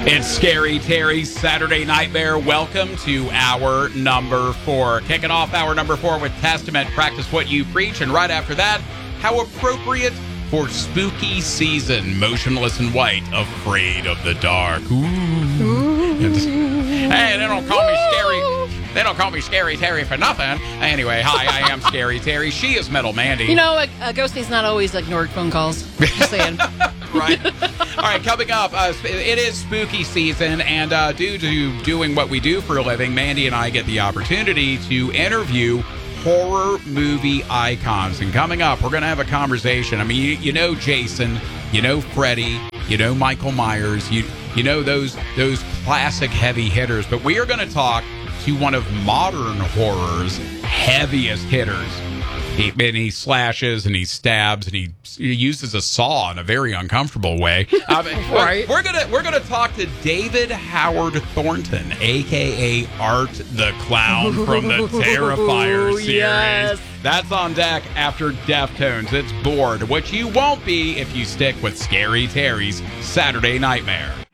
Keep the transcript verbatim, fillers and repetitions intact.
It's Scary Terry's Saturday Nightmare. Welcome to hour number four. Kicking off hour number four with Testament, Practice What You Preach. And right after that, how appropriate for spooky season. Motionless in White, Afraid of the Dark. Ooh. Ooh. Hey, they don't call me Scary. They don't call me Scary Terry for nothing. Anyway, hi, I am Scary Terry. She is Metal Mandy. You know, a, a ghostie's not always ignored phone calls. Just saying. Right. All right, coming up, uh, it is spooky season, and uh, due to doing what we do for a living, Mandy and I get the opportunity to interview horror movie icons. And coming up, we're going to have a conversation. I mean, you, you know Jason, you know Freddy, you know Michael Myers, you you know those those classic heavy hitters, but we are going to talk to one of modern horror's heaviest hitters. He, and he slashes and he stabs and he, he uses a saw in a very uncomfortable way. Um, right. We're, we're gonna we're gonna talk to David Howard Thornton, aka Art the Clown from the Terrifier series. Yes. That's on deck after Deftones. It's Bored, which you won't be if you stick with Scary Terry's Saturday Nightmare.